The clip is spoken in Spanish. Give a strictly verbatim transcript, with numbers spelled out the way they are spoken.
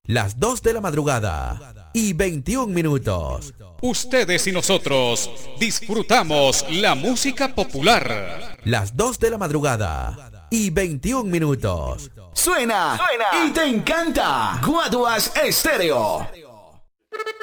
Las dos de la madrugada y veintiún minutos. Ustedes y nosotros disfrutamos la música popular. Las dos de la madrugada y veintiún minutos. Suena, suena y te encanta. Guaduas Estéreo.